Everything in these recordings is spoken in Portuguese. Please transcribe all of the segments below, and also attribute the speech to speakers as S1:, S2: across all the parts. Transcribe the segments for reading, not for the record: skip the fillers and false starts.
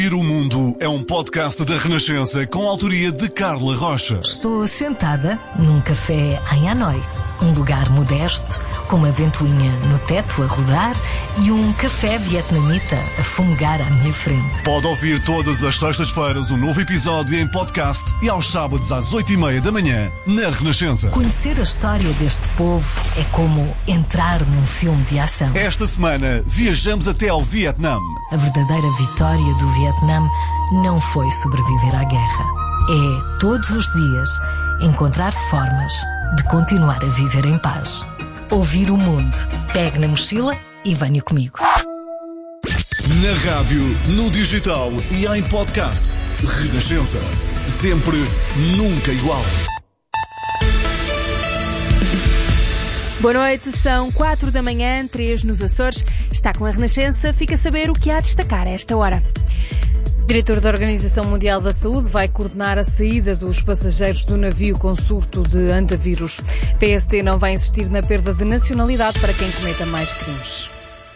S1: O Mundo é um podcast da Renascença com a autoria de Carla Rocha.
S2: Estou sentada num café em Hanoi. Um lugar modesto, com uma ventoinha no teto a rodar e um café vietnamita a fumegar à minha frente.
S1: Pode ouvir todas as sextas-feiras um novo episódio em podcast e aos sábados às 8:30 da manhã na Renascença.
S2: Conhecer a história deste povo é como entrar num filme de ação.
S1: Esta semana viajamos até ao Vietnã.
S2: A verdadeira vitória do Vietnã não foi sobreviver à guerra. É, todos os dias, encontrar formas de continuar a viver em paz. Ouvir o mundo. Pegue na mochila e venha comigo.
S1: Na rádio, no digital e em podcast. Renascença. Sempre, nunca igual.
S3: Boa noite, são 4 da manhã, 3 nos Açores. Está com a Renascença, fica a saber o que há a destacar a esta hora. O diretor da Organização Mundial da Saúde vai coordenar a saída dos passageiros do navio com surto de antavírus. PST não vai insistir na perda de nacionalidade para quem cometa mais crimes.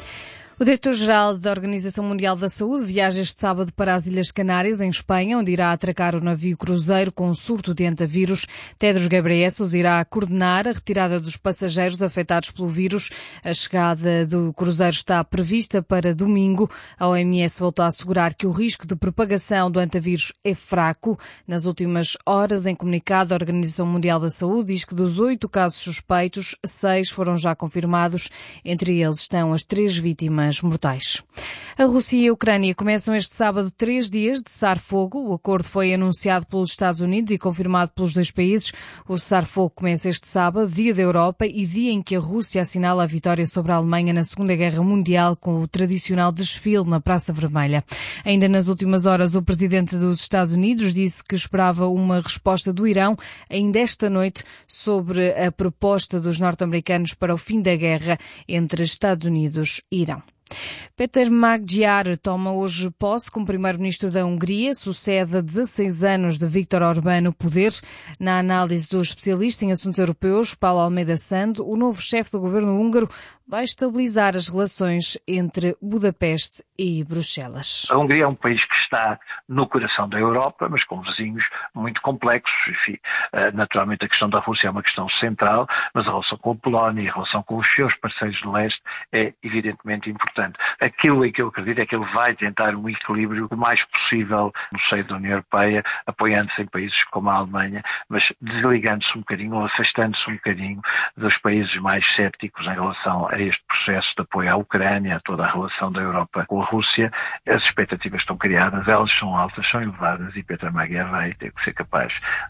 S3: O diretor-geral da Organização Mundial da Saúde viaja este sábado para as Ilhas Canárias, em Espanha, onde irá atracar o navio cruzeiro com surto de antavírus. Tedros Ghebreyesus irá coordenar a retirada dos passageiros afetados pelo vírus. A chegada do cruzeiro está prevista para domingo. A OMS voltou a assegurar que o risco de propagação do antavírus é fraco. Nas últimas horas, em comunicado, a Organização Mundial da Saúde diz que dos 8 casos suspeitos, 6 foram já confirmados. Entre eles estão as 3 vítimas mortais. A Rússia e a Ucrânia começam este sábado 3 dias de cessar-fogo. O acordo foi anunciado pelos Estados Unidos e confirmado pelos dois países. O cessar-fogo começa este sábado, dia da Europa e dia em que a Rússia assinala a vitória sobre a Alemanha na Segunda Guerra Mundial com o tradicional desfile na Praça Vermelha. Ainda nas últimas horas, o presidente dos Estados Unidos disse que esperava uma resposta do Irão ainda esta noite sobre a proposta dos norte-americanos para o fim da guerra entre Estados Unidos e Irão. Péter Magyar toma hoje posse como primeiro-ministro da Hungria, sucede a 16 anos de Viktor Orbán no poder. Na análise do especialista em assuntos europeus, Paulo Almeida Sando, o novo chefe do governo húngaro vai estabilizar as relações entre Budapeste e Bruxelas.
S4: A Hungria é um país que está no coração da Europa, mas com vizinhos muito complexos. Enfim, naturalmente a questão da Rússia é uma questão central, mas a relação com a Polónia e a relação com os seus parceiros de leste é evidentemente importante. Aquilo em que eu acredito é que ele vai tentar um equilíbrio o mais possível no seio da União Europeia, apoiando-se em países como a Alemanha, mas desligando-se um bocadinho ou afastando-se um bocadinho dos países mais céticos em relação a este processo de apoio à Ucrânia, a toda a relação da Europa com a Rússia. As expectativas estão criadas, elas são altas, são elevadas e Péter Magyar vai ter que ser capaz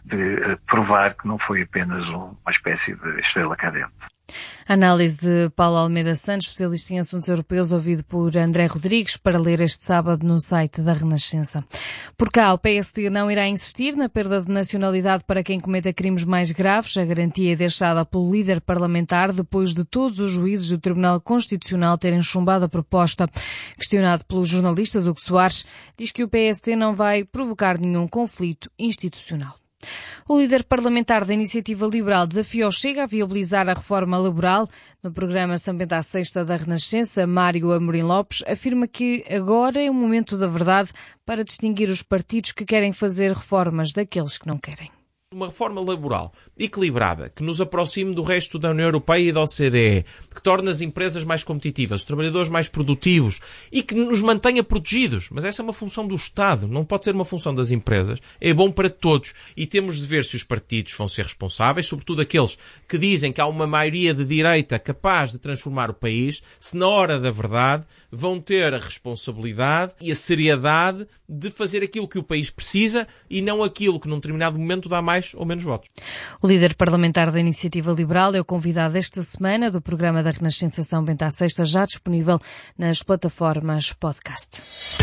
S4: de provar que não foi apenas uma espécie de estrela cadente.
S3: Análise de Paulo Almeida Santos, especialista em assuntos europeus, ouvido por André Rodrigues, para ler este sábado no site da Renascença. Por cá, o PSD não irá insistir na perda de nacionalidade para quem cometa crimes mais graves. A garantia é deixada pelo líder parlamentar depois de todos os juízes do Tribunal Constitucional terem chumbado a proposta. Questionado pelos jornalistas, Hugo Soares diz que o PSD não vai provocar nenhum conflito institucional. O líder parlamentar da Iniciativa Liberal desafiou o Chega a viabilizar a reforma laboral. No programa São Bento à Sexta da Renascença, Mário Amorim Lopes afirma que agora é o momento da verdade para distinguir os partidos que querem fazer reformas daqueles que não querem.
S5: Uma reforma laboral equilibrada, que nos aproxime do resto da União Europeia e da OCDE, que torne as empresas mais competitivas, os trabalhadores mais produtivos e que nos mantenha protegidos. Mas essa é uma função do Estado, não pode ser uma função das empresas. É bom para todos e temos de ver se os partidos vão ser responsáveis, sobretudo aqueles que dizem que há uma maioria de direita capaz de transformar o país, se na hora da verdade vão ter a responsabilidade e a seriedade de fazer aquilo que o país precisa e não aquilo que num determinado momento dá mais ou menos votos.
S3: O líder parlamentar da Iniciativa Liberal é o convidado esta semana do programa da Renascença São Bento à Sexta, já disponível nas plataformas podcast.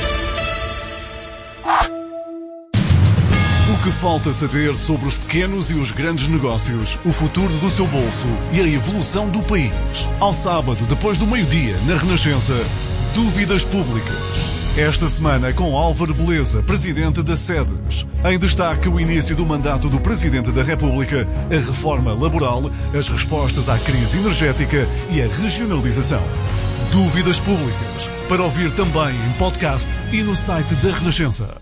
S1: O que falta saber sobre os pequenos e os grandes negócios, o futuro do seu bolso e a evolução do país. Ao sábado, depois do meio-dia, na Renascença, Dúvidas Públicas. Esta semana com Álvaro Beleza, Presidente da SEDES. Em destaque o início do mandato do Presidente da República, a reforma laboral, as respostas à crise energética e a regionalização. Dúvidas Públicas, para ouvir também em podcast e no site da Renascença.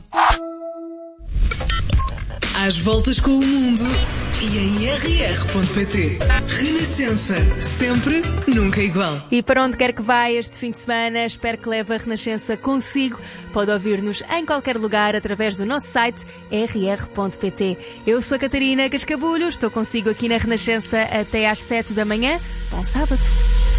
S6: Às voltas com o mundo e em rr.pt. Renascença, sempre, nunca igual.
S3: E para onde quer que vá este fim de semana, espero que leve a Renascença consigo. Pode ouvir-nos em qualquer lugar através do nosso site rr.pt. Eu sou a Catarina Cascabulho, estou consigo aqui na Renascença até às 7 da manhã. Bom sábado.